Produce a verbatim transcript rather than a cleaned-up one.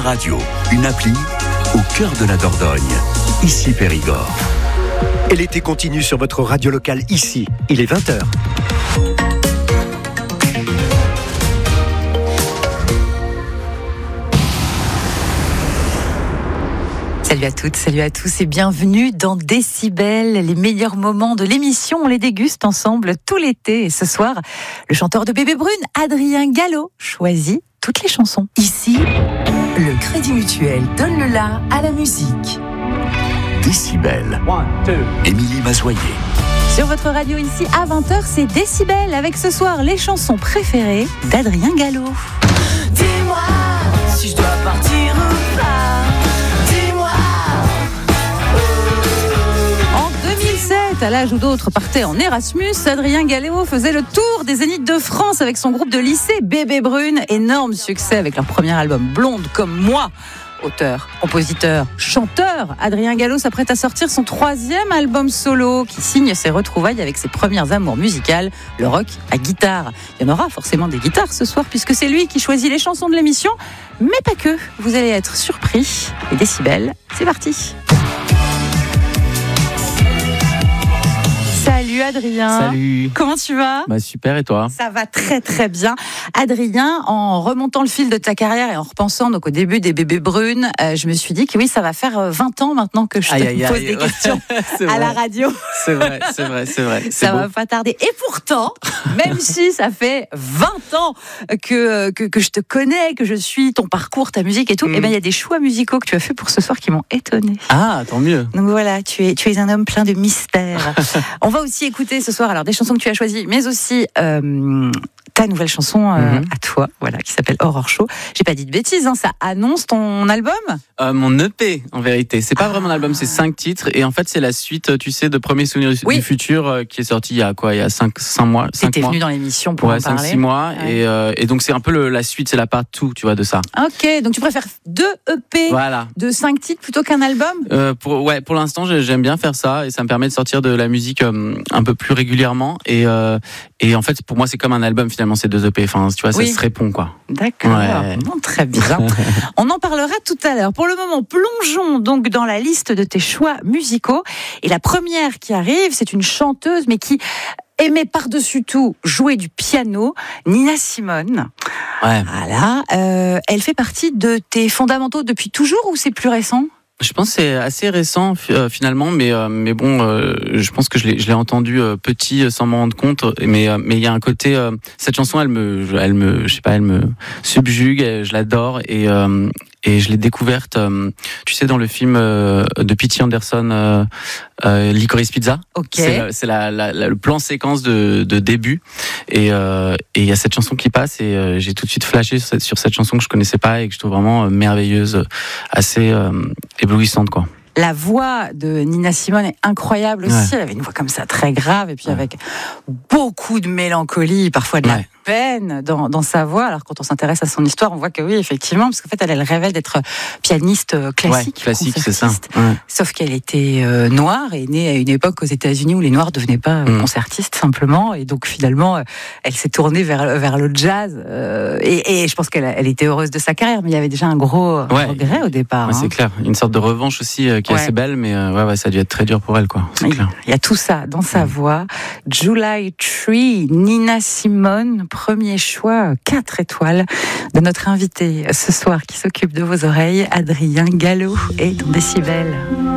radio, une appli au cœur de la Dordogne. Ici Périgord. Et l'été continue sur votre radio locale ici. Il est vingt heures. Salut à toutes, salut à tous et bienvenue dans Décibel. Les meilleurs moments de l'émission, on les déguste ensemble tout l'été. Et ce soir, le chanteur de Bébé Brune, Adrien Gallo, choisit toutes les chansons. Ici, le Crédit Mutuel donne le la à la musique. Décibel. Émilie Mazoyer. Sur votre radio ici à vingt heures, c'est Décibel avec ce soir les chansons préférées d'Adrien Gallo. Dis-moi si je dois partir ou pas. À l'âge où d'autres partaient en Erasmus, Adrien Gallo faisait le tour des Zéniths de France avec son groupe de lycée Bébé Brune. Énorme succès avec leur premier album Blonde comme moi. Auteur, compositeur, chanteur, Adrien Gallo s'apprête à sortir son troisième album solo qui signe ses retrouvailles avec ses premières amours musicales, le rock à guitare. Il y en aura forcément des guitares ce soir puisque c'est lui qui choisit les chansons de l'émission, mais pas que. Vous allez être surpris. Et Décibel, c'est parti. Salut Adrien. Salut. Comment tu vas ? Bah super, et toi ? Ça va très très bien. Adrien, en remontant le fil de ta carrière et en repensant donc au début des Bébés Brunes, euh, je me suis dit que oui, ça va faire vingt ans maintenant que je te aïe, aïe, pose aïe, des ouais. questions à vrai. la radio. C'est vrai, c'est vrai, c'est vrai. C'est Ça beau. va pas tarder. Et pourtant, même si ça fait vingt ans que, que, que je te connais, que je suis ton parcours, ta musique et tout, Mm. eh ben, il y a des choix musicaux que tu as fait pour ce soir qui m'ont étonnée. Ah, tant mieux. Donc voilà, tu es, tu es un homme plein de mystères. On va aussi écouter ce soir alors des chansons que tu as choisies, mais aussi euh, ta nouvelle chanson euh, Mm-hmm. à toi, voilà, qui s'appelle Horror Show. J'ai pas dit de bêtises, hein, ça annonce ton album. Euh, mon E P, en vérité. C'est pas vraiment un album, c'est cinq titres. Et en fait, c'est la suite, tu sais, de Premier Souvenir Oui. du Futur, euh, qui est sorti il y a quoi ? Il y a cinq mois. cinq T'étais mois. venu dans l'émission pour Ouais, en cinq parler. six mois. Ouais. Et, euh, et donc, c'est un peu le, la suite, c'est la part tout, tu vois, de ça. Ok, donc tu préfères deux E P Voilà. de cinq titres plutôt qu'un album ? Euh, pour, ouais, pour l'instant, j'ai- j'aime bien faire ça et ça me permet de sortir de la musique euh, un peu plus régulièrement. Et, euh, et en fait, pour moi, c'est comme un album finalement, ces deux E P. Enfin, tu vois, ça Oui. se répond, quoi. D'accord, Ouais. bon, très bien. On en parlera tout à l'heure. Pour le moment, plongeons donc dans la liste de tes choix musicaux. Et la première qui arrive, c'est une chanteuse, mais qui aimait par-dessus tout jouer du piano, Nina Simone. Ouais. Voilà. Euh, elle fait partie de tes fondamentaux depuis toujours ou c'est plus récent ? Je pense que c'est assez récent euh, finalement, mais euh, mais bon, euh, je pense que je l'ai je l'ai entendu euh, petit euh, sans m'en rendre compte, mais euh, mais il y a un côté, euh, cette chanson, elle me elle me je sais pas, elle me subjugue, et je l'adore et euh, et je l'ai découverte, euh, tu sais, dans le film euh, de P T Anderson, euh, euh, Licorice Pizza. Ok. C'est, la- c'est la, la, la- le plan séquence de, de début et euh, et il y a cette chanson qui passe et euh, j'ai tout de suite flashé sur cette, sur cette chanson que je connaissais pas et que je trouve vraiment euh, merveilleuse, assez euh, éblouissante, quoi. La voix de Nina Simone est incroyable aussi. Ouais. Elle avait une voix comme ça très grave et puis Ouais. avec beaucoup de mélancolie, parfois de la Ouais. peine dans, dans sa voix. Alors quand on s'intéresse à son histoire, on voit que oui, effectivement, parce qu'en fait, elle, elle révèle d'être pianiste euh, classique. Ouais, classique, c'est ça. concertiste. Ouais. Sauf qu'elle était euh, noire et née à une époque aux États-Unis où les noirs devenaient pas euh, Mm. concertistes simplement. Et donc finalement, euh, elle s'est tournée vers, vers le jazz. euh, et, et je pense qu'elle a- elle était heureuse de sa carrière, mais il y avait déjà un gros euh, Ouais. regret au départ. Ouais, hein. c'est clair. Une sorte de revanche aussi euh, qui est Ouais. assez belle, mais euh, ouais, ouais, ça a dû être très dur pour elle, quoi. C'est Il clair. il y a tout ça dans sa voix. July Tree, Nina Simone, premier choix, quatre étoiles de notre invité ce soir qui s'occupe de vos oreilles, Adrien Gallo et dans Décibel.